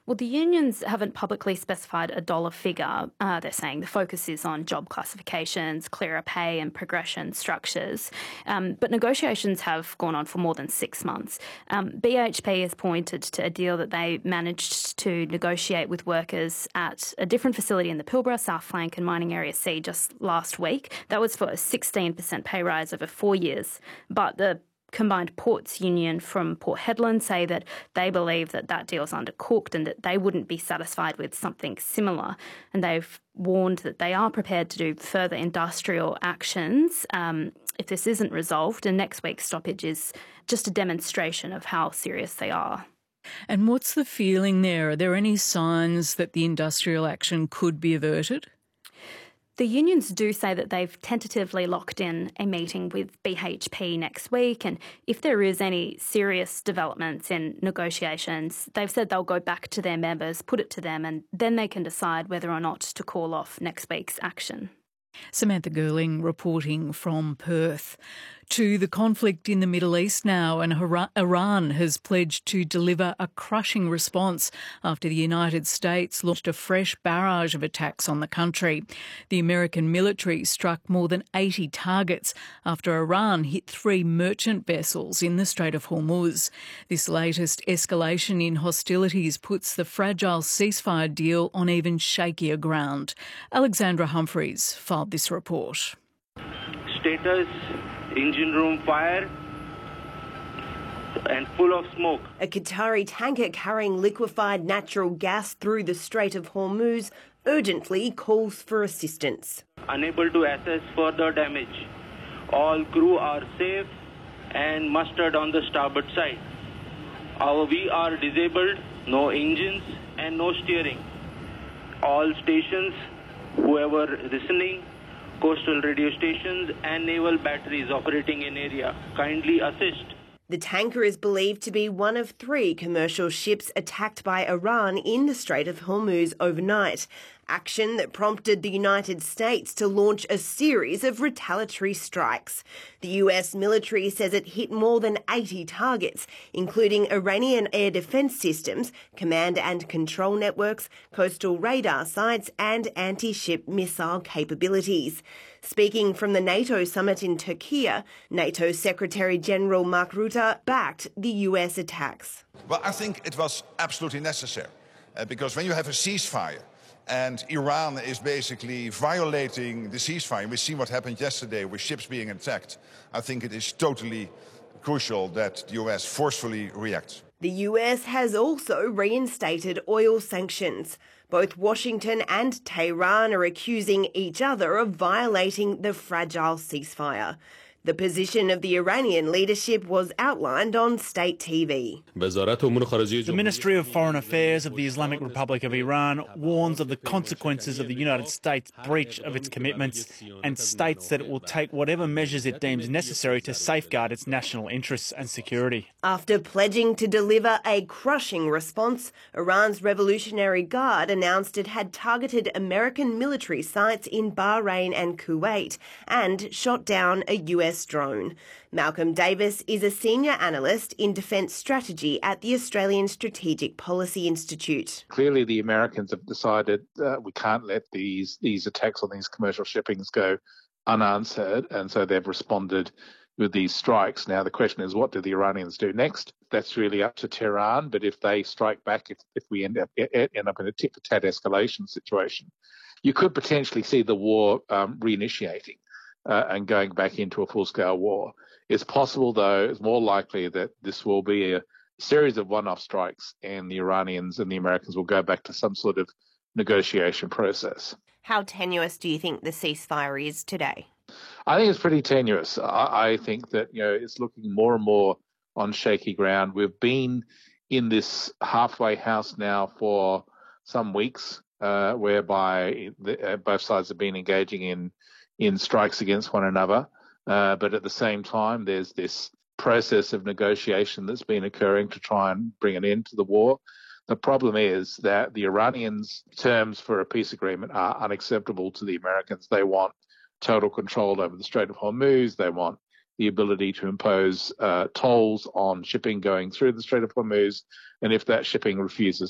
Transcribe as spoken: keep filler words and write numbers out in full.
Well, the unions haven't publicly specified a dollar figure. Uh, they're saying the focus is on job classifications, clearer pay and progression structures. Um, but negotiations have gone on for more than six months. Um, B H P has pointed to a deal that they managed to negotiate with workers at a different facility in the Pilbara, South Flank and Mining Area C just last week. That was for a sixteen percent pay rise over four years. But the Combined Ports Union from Port Hedland say that they believe that that deal's undercooked and that they wouldn't be satisfied with something similar. And they've warned that they are prepared to do further industrial actions um, if this isn't resolved. And next week's stoppage is just a demonstration of how serious they are. And what's the feeling there? Are there any signs that the industrial action could be averted? The unions do say that they've tentatively locked in a meeting with B H P next week, and if there is any serious developments in negotiations, they've said they'll go back to their members, put it to them, and then they can decide whether or not to call off next week's action. Samantha Gerling reporting from Perth. To the conflict in the Middle East now, and Iran has pledged to deliver a crushing response after the United States launched a fresh barrage of attacks on the country. The American military struck more than eighty targets after Iran hit three merchant vessels in the Strait of Hormuz. This latest escalation in hostilities puts the fragile ceasefire deal on even shakier ground. Alexandra Humphreys filed this report. Status: engine room fire and full of smoke. A Qatari tanker carrying liquefied natural gas through the Strait of Hormuz urgently calls for assistance. Unable to assess further damage. All crew are safe and mustered on the starboard side. Our we are disabled, no engines and no steering. All stations, whoever listening, coastal radio stations and naval batteries operating in area, kindly assist. The tanker is believed to be one of three commercial ships attacked by Iran in the Strait of Hormuz overnight, action that prompted the United States to launch a series of retaliatory strikes. The U S military says it hit more than eighty targets, including Iranian air defence systems, command and control networks, coastal radar sites and anti-ship missile capabilities. Speaking from the NATO summit in Turkey, NATO Secretary-General Mark Rutte backed the U S attacks. Well, I think it was absolutely necessary, uh, because when you have a ceasefire, and Iran is basically violating the ceasefire. We see what happened yesterday with ships being attacked. I think it is totally crucial that the U S forcefully reacts. The U S has also reinstated oil sanctions. Both Washington and Tehran are accusing each other of violating the fragile ceasefire. The position of the Iranian leadership was outlined on state T V. The Ministry of Foreign Affairs of the Islamic Republic of Iran warns of the consequences of the United States' breach of its commitments and states that it will take whatever measures it deems necessary to safeguard its national interests and security. After pledging to deliver a crushing response, Iran's Revolutionary Guard announced it had targeted American military sites in Bahrain and Kuwait and shot down a U S drone. Malcolm Davis is a senior analyst in defence strategy at the Australian Strategic Policy Institute. Clearly, the Americans have decided uh, we can't let these these attacks on these commercial shippings go unanswered, and so they've responded with these strikes. Now, the question is, what do the Iranians do next? That's really up to Tehran, but if they strike back, if, if we end up, end up in a tit-for-tat escalation situation, you could potentially see the war um, reinitiating. Uh, and going back into a full-scale war. It's possible, though, it's more likely that this will be a series of one-off strikes and the Iranians and the Americans will go back to some sort of negotiation process. How tenuous do you think the ceasefire is today? I think it's pretty tenuous. I, I think that, you know, it's looking more and more on shaky ground. We've been in this halfway house now for some weeks, uh, whereby the, uh, both sides have been engaging in in strikes against one another. Uh, but at the same time, there's this process of negotiation that's been occurring to try and bring an end to the war. The problem is that the Iranians' terms for a peace agreement are unacceptable to the Americans. They want total control over the Strait of Hormuz. They want the ability to impose uh, tolls on shipping going through the Strait of Hormuz. And if that shipping refuses